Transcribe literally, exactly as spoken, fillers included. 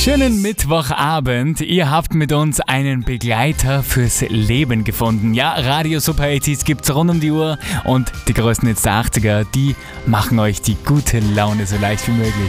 Schönen Mittwochabend. Ihr habt mit uns einen Begleiter fürs Leben gefunden. Ja, Radio Super achtziger gibt's rund um die Uhr und die größten Hits der achtziger, die machen euch die gute Laune so leicht wie möglich.